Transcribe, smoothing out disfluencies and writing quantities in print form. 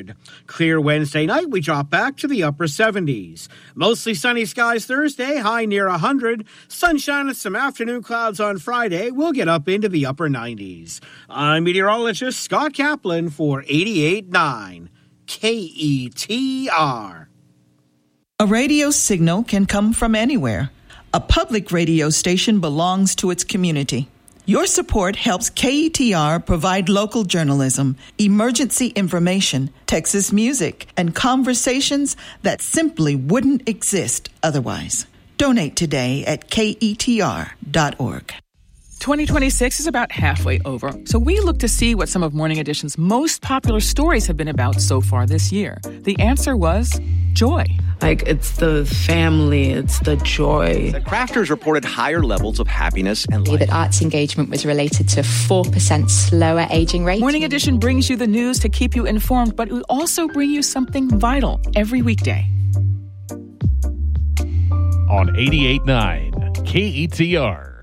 humid. Clear Wednesday night, we drop back to the upper 70s. Mostly sunny skies Thursday, high near 100. Sunshine and some afternoon clouds on Friday. We'll get up into the upper 90s. I'm meteorologist Scott Kaplan for 88.9 KETR. A radio signal can come from anywhere. A public radio station belongs to its community. Your support helps KETR provide local journalism, emergency information, Texas music, and conversations that simply wouldn't exist otherwise. Donate today at KETR.org. 2026 is about halfway over, so we look to see what some of Morning Edition's most popular stories have been about so far this year. The answer was joy. It's the family, it's the joy. The crafters reported higher levels of happiness and life. That arts engagement was related to 4% slower aging rate. Morning Edition brings you the news to keep you informed, but we also bring you something vital every weekday. On 88.9 KETR.